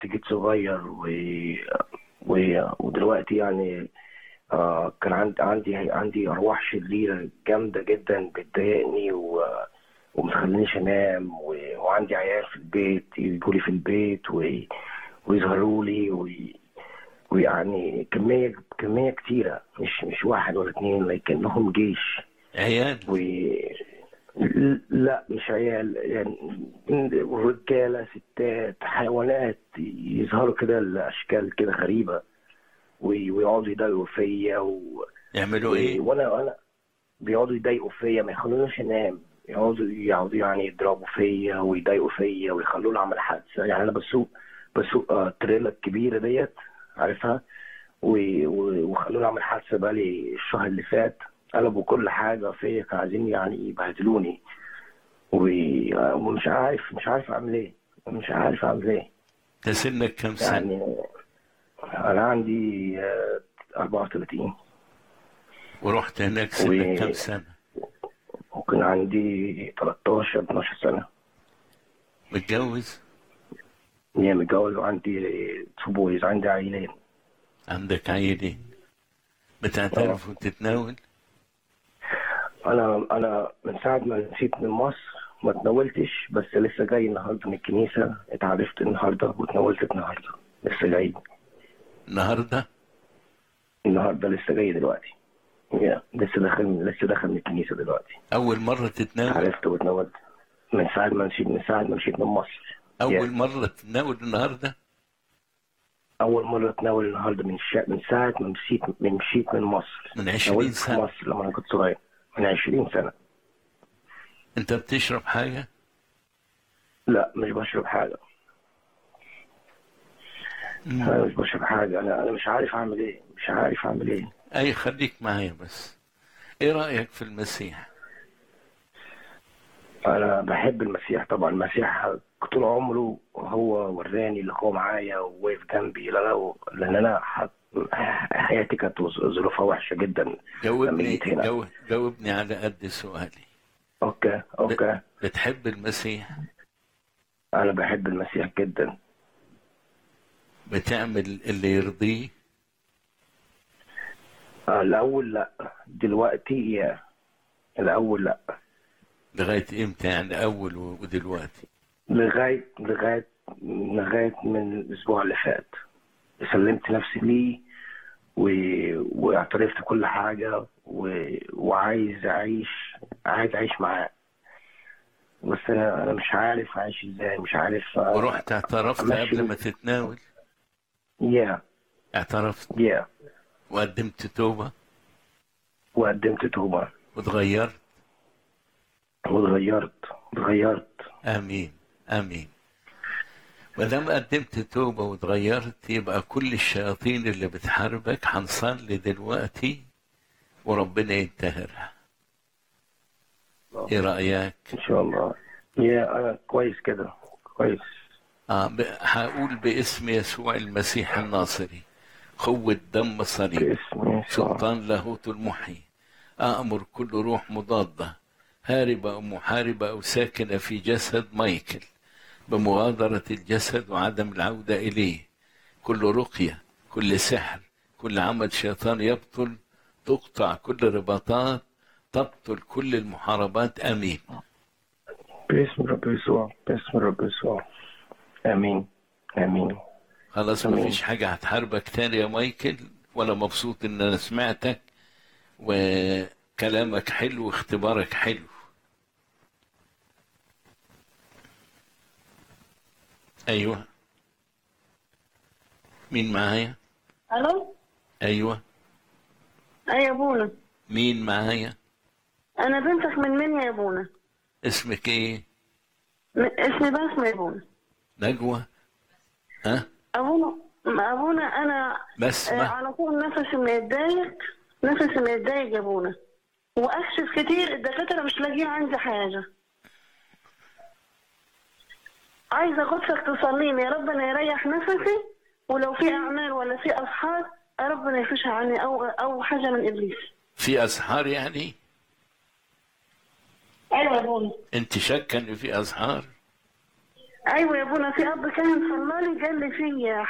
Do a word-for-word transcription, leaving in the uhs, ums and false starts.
جيت صغير و... و... ودلوقتي يعني آه كان عندي عندي عندي ارواح شريره جامده جدا بتضايقني و... ومتخلينيش انام و... وعندي عيال في البيت يجوا لي في البيت و... ويظهروا لي و... ويعني كميه كميه كتيره، مش مش واحد ولا اتنين، لكنهم جيش. عيال؟ و لا مش عيال، يعني رجاله ستات حيوانات يظهروا كده الاشكال كده غريبه و- ويقعدوا يضايقوا فيا و... يعملوا و... ايه؟ وانا انا بيقعدوا يضايقوا فيا، ما يخلونيش انام، يقعدوا يقعدوا يعني يضربوا فيا ويضايقوا فيا ويخلوني اعمل حادثه. يعني انا بسوق بسوق آه، تريلا الكبيره ديت، عارفها، و- و- وخلوني اعمل حادثه بقالي الشهر اللي فات. قلبوا كل حاجه فيا، كانوا عايزين يعني يبهدلوني و- ومش عارف مش عارف اعمل ايه، مش عارف اعمل ايه. ده سنك كم سنة؟ يعني انا عندي آه، اربعة وثلاثين، ورحت هناك سنك كم و- سنة؟ وكان عندي تلتاشر اتناشر سنه. متجوز؟ يعني متجوز وعندي تو بويز، عندي عيلين. عندك عيلين؟ اه بتعترف وتتناول؟ انا انا من ساعه ما نسيت من مصر ما اتناولتش، بس لسه جاي النهارده من الكنيسه، اتعرفت النهارده واتناولت النهارده. لسه جاي النهاردة؟ النهارده، لسه جاي دلوقتي. يا لسه داخل لسه داخل من الكنيسه دلوقتي. أول مرة تتناول؟ اتعرفت واتناولت من ساعه ما مشيت من ساعه ما مشيت من مصر. أول يا مرة تتناول النهاردة؟ اول مره اتناول النهارده من شا... من ساعه ما مشيت من مشيت من مصر. من عشرين اتناولت في سنة؟ مصر لما انا كنت صغير، من عشرين سنه. أنت بتشرب حاجة؟ لا مش بشرب حاجه، مم. انا مش بشرب حاجه. انا انا مش عارف اعمل ايه، مش عارف اعمل ايه. أي، خليك معايا بس. إيه رأيك في المسيح؟ انا بحب المسيح طبعا. المسيح طول عمره هو وراني اللي هو معايا وواقف جنبي، لان انا لان انا حط... حياتي كانت ظروفها وحشه جدا لما جاوبني جيت هنا. جو... جاوبني على قد سؤالي. اوكي ب... اوكي. بتحب المسيح؟ انا بحب المسيح جدا. بتعمل اللي يرضيه؟ آه، الاول لا، دلوقتي يا الاول لا. لغاية إمتى يعني، أول و- ودلوقتي؟ لغايه لغايه لغايه من الاسبوع اللي فات سلمت نفسي ليه و... واعترفت كل حاجه و... وعايز اعيش عايز اعيش معاه. بس انا انا مش عارف اعيش ازاي، مش عارف آه، ورحت اعترفت امشي. قبل ما تتناول؟ يا اعترفت يا وقدمت توبة وقدمت توبه وتغيرت؟ واتغيرت اتغيرت. آمين آمين. مادام قدمت توبة وتغيرت، يبقى كل الشياطين اللي بتحاربك هنصلي دلوقتي وربنا ينتهرها. ايه رأيك؟ ان شاء الله. يا انا كويس كده، كويس. آه ب... هقول باسم يسوع المسيح الناصري، قوة دم صليب، باسم يسوع. سلطان لاهوت المحيي، أأمر كل روح مضادة هاربة أو محاربة أو ساكنة في جسد مايكل بمغادرة الجسد وعدم العودة إليه. كل رقية، كل سحر، كل عمل شيطان يبطل، تقطع كل رباطات، تبطل كل المحاربات. آمين. باسم رب يسوع، باسم رب يسوع. امين امين خلاص، امين. مفيش حاجة هتحاربك تاني يا مايكل. وأنا مبسوط إن أنا سمعتك، وكلامك حلو واختبارك حلو. أيوه، مين معايا؟ الو. أيوه، اي يا ابونا، مين معايا؟ انا بنتك من منيا يا ابونا. اسمك إيه؟ م- اسمي بسمة يا ابونا. نجوى؟ ها؟ ابونا ابونا انا آه بسمة؟ على طول نفسي متضايق، نفسي متضايق يا ابونا، واكشف كتير الدكاتره مش لاقيين عندي حاجه. عايزه قدسك تصليني يا ربنا يريح نفسي، ولو في اعمال ولا في اسحار ربنا يفشها عني، او او حاجه من ابليس. في أسحار يعني؟ ايوه يا ابونا. أنت شاكة إن في أسحار؟ ايوه يا ابونا، في اب كان صلى لي قال لي في